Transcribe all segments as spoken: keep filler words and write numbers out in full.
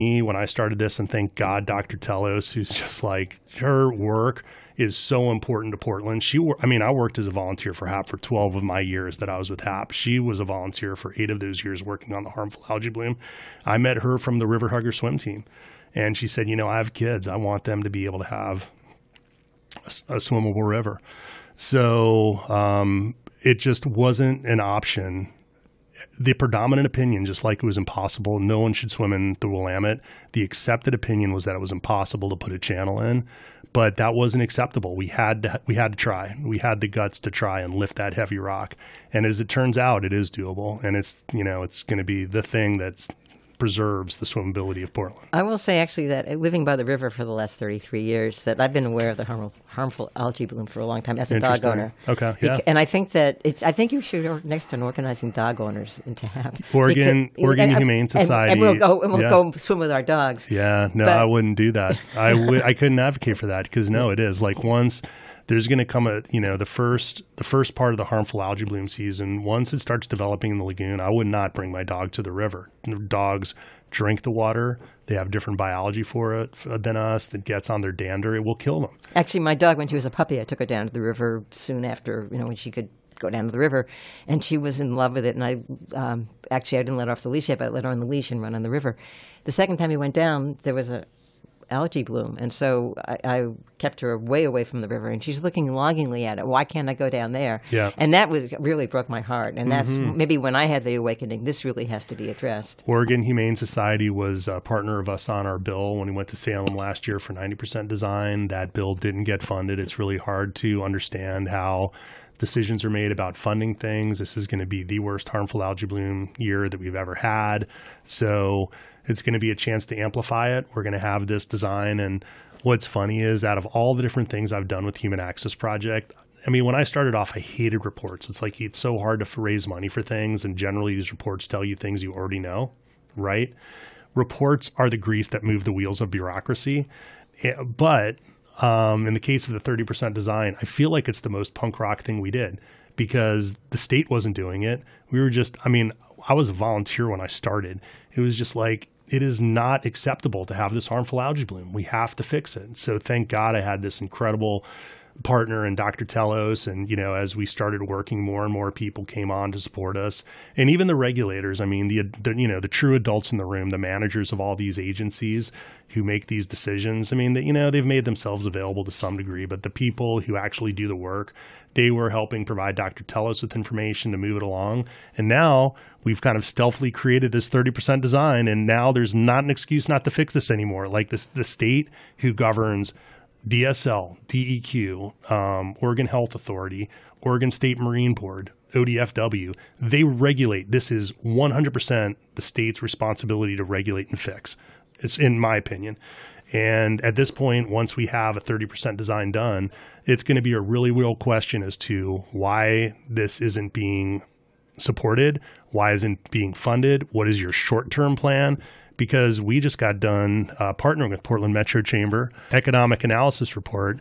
me when I started this, and thank God Doctor Telos, who's just like, her work is so important to Portland. She, I mean, I worked as a volunteer for HAP for twelve of my years that I was with HAP. She was a volunteer for eight of those years working on the harmful algae bloom. I met her from the River Hugger swim team, and she said, you know, I have kids. I want them to be able to have a, a swimmable river. So um, it just wasn't an option. The predominant opinion, just like it was impossible, no one should swim in the Willamette. The accepted opinion was that it was impossible to put a channel in, but that wasn't acceptable. We had to, we had to try. We had the guts to try and lift that heavy rock. And as it turns out, it is doable, and it's, you know, it's going to be the thing that's preserves the swimmability of Portland. I will say actually that living by the river for the last thirty-three years, that I've been aware of the harmful, harmful algae bloom for a long time as a dog owner. Okay, yeah. And I think that it's, I think you should work next on organizing dog owners into HAP. Oregon, because, Oregon and, Humane Society. And, and we'll go and we'll yeah. go swim with our dogs. Yeah, no, but, I wouldn't do that. I would, I couldn't advocate for that because no, it is like once there's going to come a, you know, the first the first part of the harmful algae bloom season, once it starts developing in the lagoon, I would not bring my dog to the river. Dogs drink the water. They have different biology for it than us that gets on their dander. It will kill them. Actually, my dog, when she was a puppy, I took her down to the river soon after, you know, when she could go down to the river, and she was in love with it. And I um, actually, I didn't let her off the leash yet, but I let her on the leash and run on the river. The second time we went down, there was a algae bloom, and so I, I kept her way away from the river, and she's looking longingly at it. Why can't I go down there? Yeah. And that was really broke my heart, and that's mm-hmm. maybe when I had the awakening, this really has to be addressed. Oregon Humane Society was a partner of us on our bill when we went to Salem last year for ninety percent design. That bill didn't get funded. It's really hard to understand how decisions are made about funding things. This is going to be the worst harmful algae bloom year that we've ever had. So it's going to be a chance to amplify it. We're going to have this design. And what's funny is out of all the different things I've done with Human Access Project, I mean, when I started off, I hated reports. It's like it's so hard to raise money for things. And generally these reports tell you things you already know, right? Reports are the grease that move the wheels of bureaucracy. But um, in the case of the thirty percent design, I feel like it's the most punk rock thing we did because the state wasn't doing it. We were just, I mean, I was a volunteer when I started. It was just like, it is not acceptable to have this harmful algae bloom. We have to fix it. So thank God I had this incredible partner in Doctor Telos. And, you know, as we started working, more and more people came on to support us. And even the regulators, I mean, the, the you know, the true adults in the room, the managers of all these agencies who make these decisions, I mean, that, you know, they've made themselves available to some degree, but the people who actually do the work, they were helping provide Doctor Telos with information to move it along. And now we've kind of stealthily created this thirty percent design, and now there's not an excuse not to fix this anymore. Like this, the state who governs D S L, D E Q, um, Oregon Health Authority, Oregon State Marine Board, O D F W, they regulate. This is one hundred percent the state's responsibility to regulate and fix. It's in my opinion. And at this point, once we have a thirty percent design done, it's going to be a really real question as to why this isn't being supported, why isn't being funded, what is your short-term plan? Because we just got done uh, partnering with Portland Metro Chamber Economic Analysis Report,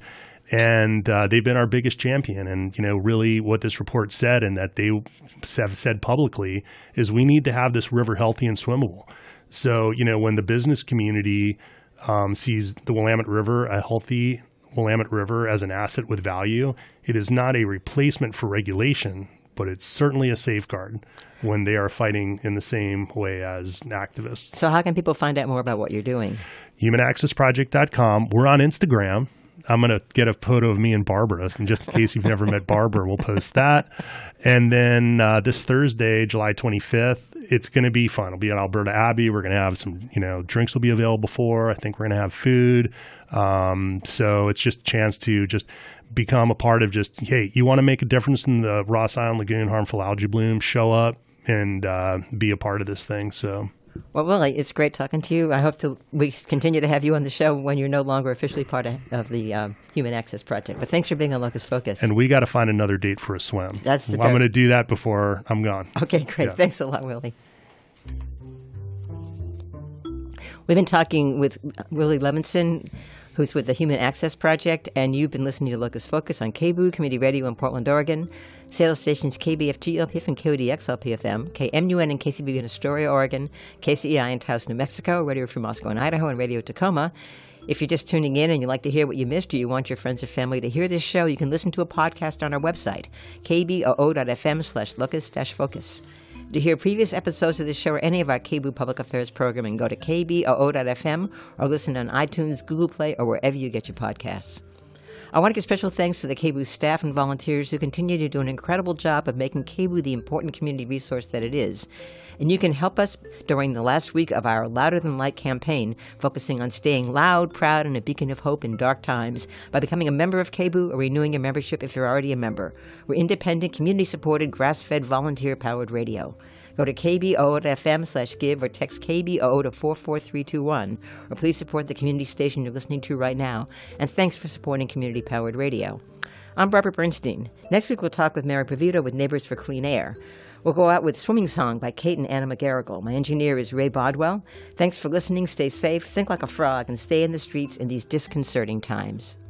and uh, they've been our biggest champion. And, you know, really what this report said and that they have said publicly is we need to have this river healthy and swimmable. So, you know, when the business community um, sees the Willamette River, a healthy Willamette River as an asset with value, it is not a replacement for regulation, but it's certainly a safeguard when they are fighting in the same way as activists. So how can people find out more about what you're doing? human access project dot com. We're on Instagram. I'm going to get a photo of me and Barbara, and just in case you've never met Barbara, we'll post that. And then uh, this Thursday, July twenty-fifth, it's going to be fun. It'll be at Alberta Abbey. We're going to have some, you know, drinks will be available for. I think we're going to have food. Um, so it's just a chance to just become a part of just, hey, you want to make a difference in the Ross Island Lagoon harmful algae bloom, show up and uh, be a part of this thing. So. Well, Willie, it's great talking to you. I hope to we continue to have you on the show when you're no longer officially part of, of the um, Human Access Project. But thanks for being on Locus Focus. And we got to find another date for a swim. That's the well, I'm going to do that before I'm gone. Okay, great. Yeah. Thanks a lot, Willie. We've been talking with Willie Levinson, who's with the Human Access Project, and you've been listening to Locus Focus on K B O O Community Radio in Portland, Oregon. Sales stations K B F G L P F and K O D X L P F M, K M U N and K C B in Astoria, Oregon, K C E I in Taos, New Mexico, Radio Free Moscow in Idaho, and Radio Tacoma. If you're just tuning in and you'd like to hear what you missed, or you want your friends or family to hear this show, you can listen to a podcast on our website, k b o o dot f m slash locus dash focus. To hear previous episodes of this show or any of our K B O O Public Affairs programming, go to k b o o dot f m or listen on iTunes, Google Play, or wherever you get your podcasts. I want to give special thanks to the K B O O staff and volunteers who continue to do an incredible job of making K B O O the important community resource that it is. And you can help us during the last week of our Louder Than Light campaign, focusing on staying loud, proud, and a beacon of hope in dark times by becoming a member of K B O O or renewing your membership if you're already a member. We're independent, community-supported, grass-fed, volunteer-powered radio. Go to k b o dot f m slash give or text K B O O to four four three two one, or please support the community station you're listening to right now. And thanks for supporting community-powered radio. I'm Barbara Bernstein. Next week we'll talk with Mary Pavito with Neighbors for Clean Air. We'll go out with Swimming Song by Kate and Anna McGarrigle. My engineer is Ray Bodwell. Thanks for listening. Stay safe, think like a frog, and stay in the streets in these disconcerting times.